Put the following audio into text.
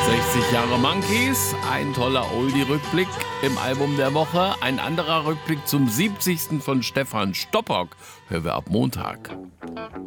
60 Jahre Monkeys, ein toller Oldie-Rückblick im Album der Woche. Ein anderer Rückblick zum 70. von Stefan Stoppock hören wir ab Montag.